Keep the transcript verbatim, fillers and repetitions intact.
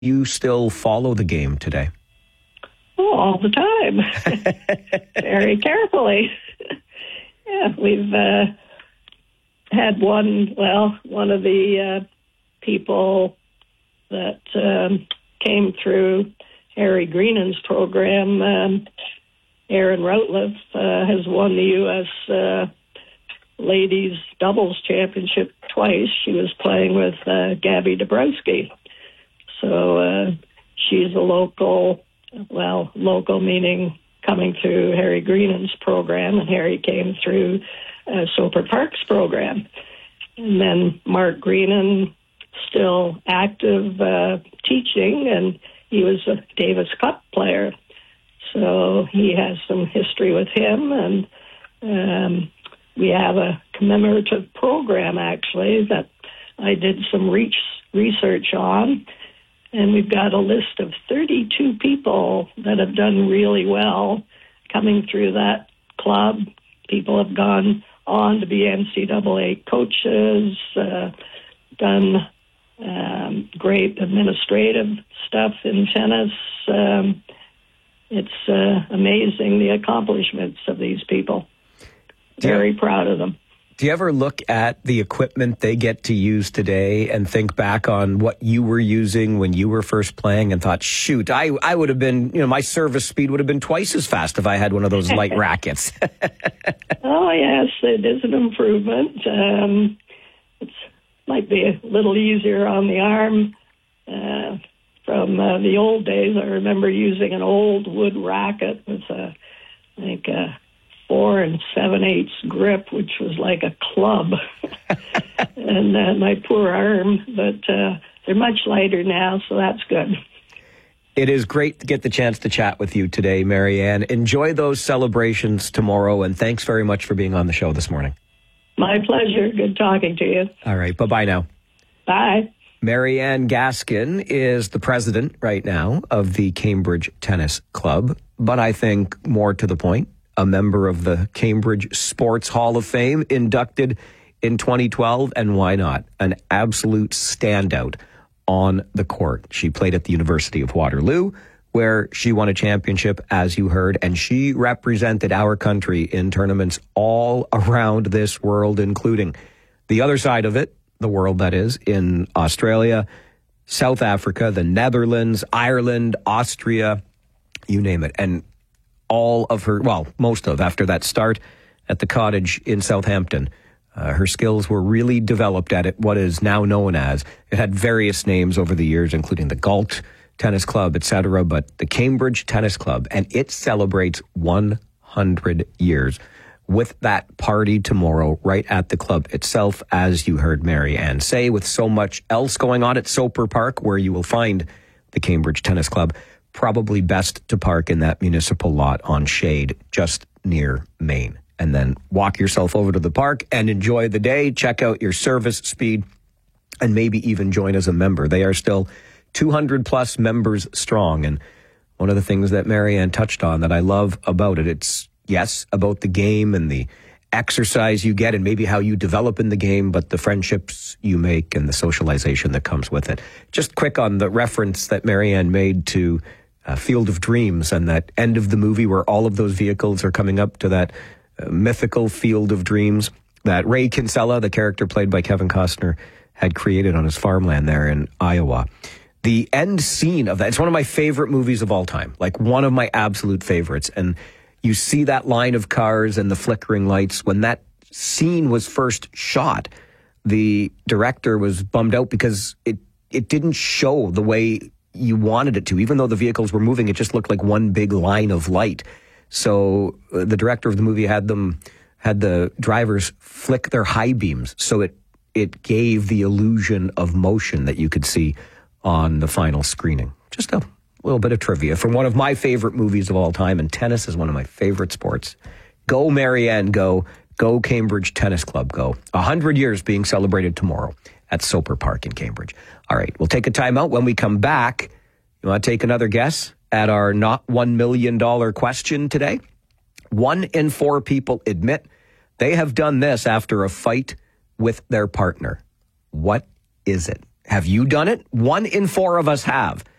you still follow the game today? Oh, all the time. Very carefully. Yeah, we've uh, had one, well, one of the uh, people that um, came through Harry Greenan's program, um, Erin Routliffe, uh, has won the U S uh, Ladies Doubles Championship twice. She was playing with uh, Gabby Dabrowski. So uh, she's a local, well, local meaning coming through Harry Greenan's program, and Harry came through uh, Soper Park's program. And then Mark Greenan, still active uh, teaching, and he was a Davis Cup player. So he has some history with him, and um, we have a commemorative program, actually, that I did some reach, research on. And we've got a list of thirty-two people that have done really well coming through that club. People have gone on to be N C double A coaches, uh, done um, great administrative stuff in tennis. Um, it's uh, amazing, the accomplishments of these people. Very proud of them. Do you ever look at the equipment they get to use today and think back on what you were using when you were first playing and thought, shoot, I, I would have been, you know, my service speed would have been twice as fast if I had one of those light rackets? Oh, yes, it is an improvement. Um, it might be a little easier on the arm. Uh, from uh, the old days, I remember using an old wood racket with, a, I think, a four and seven eighths grip, which was like a club, and uh, my poor arm. But uh, they're much lighter now, so that's good. It is great to get the chance to chat with you today, Marianne. Enjoy those celebrations tomorrow, and thanks very much for being on the show this morning. My pleasure. Good talking to you. All right. Bye-bye now. Bye. Marianne Gaskin is the president right now of the Cambridge Tennis Club, but I think more to the point, a member of the Cambridge Sports Hall of Fame, inducted in twenty twelve, and why not? An absolute standout on the court. She played at the University of Waterloo, where she won a championship, as you heard, and she represented our country in tournaments all around this world, including the other side of it, the world that is, in Australia, South Africa, the Netherlands, Ireland, Austria, you name it. And all of her, well, most of, after that start at the cottage in Southampton, uh, her skills were really developed at it, what is now known as, it had various names over the years, including the Galt Tennis Club, et cetera, but the Cambridge Tennis Club, and it celebrates one hundred years with that party tomorrow right at the club itself, as you heard Marianne say, with so much else going on at Soper Park, where you will find the Cambridge Tennis Club. Probably best to park in that municipal lot on shade just near Main, and then walk yourself over to the park and enjoy the day. Check out your service speed and maybe even join as a member. They are still two hundred plus members strong. And one of the things that Marianne touched on that I love about it, it's, yes, about the game and the exercise you get and maybe how you develop in the game, but the friendships you make and the socialization that comes with it. Just quick on the reference that Marianne made to Uh, Field of Dreams and that end of the movie where all of those vehicles are coming up to that uh, mythical Field of Dreams that Ray Kinsella, the character played by Kevin Costner, had created on his farmland there in Iowa. The end scene of that, it's one of my favorite movies of all time, like one of my absolute favorites. And you see that line of cars and the flickering lights. When that scene was first shot, the director was bummed out because it, it didn't show the way you wanted it to. Even though the vehicles were moving, it just looked like one big line of light. So uh, the director of the movie had them, had the drivers flick their high beams, so it it gave the illusion of motion that you could see on the final screening. Just a little bit of trivia from one of my favorite movies of all time, and tennis is one of my favorite sports. Go Marianne, go. Go Cambridge Tennis Club, go. A hundred years being celebrated tomorrow at Soper Park in Cambridge. All right, we'll take a time out. When we come back, you want to take another guess at our not one million dollars question today? One in four people admit they have done this after a fight with their partner. What is it? Have you done it? One in four of us have.